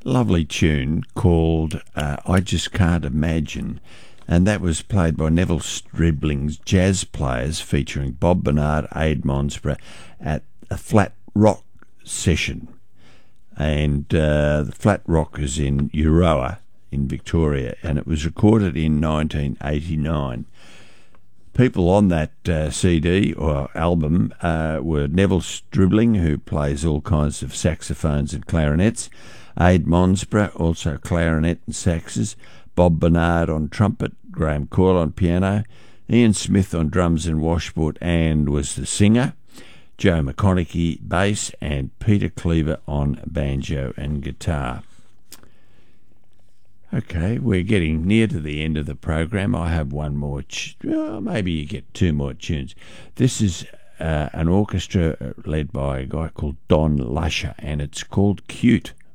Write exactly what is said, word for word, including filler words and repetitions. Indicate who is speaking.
Speaker 1: lovely tune called uh, I Just Can't Imagine, and that was played by Neville Stribling's Jazz Players featuring Bob Bernard, Aid Monsborough at a Flat Rock session. And uh, the Flat Rock is in Euroa in Victoria, and it was recorded in nineteen eighty-nine. People on that uh, C D or album uh, were Neville Stribling, who plays all kinds of saxophones and clarinets, Aid Monsborough, also clarinet and saxes, Bob Bernard on trumpet, Graham Coyle on piano, Ian Smith on drums and washboard and was the singer, Joe McConaughey bass, and Peter Cleaver on banjo and guitar. Okay, we're getting near to the end of the program. I have one more, ch- oh, maybe you get two more tunes. This is uh, an orchestra led by a guy called Don Lusher, and it's called Cute.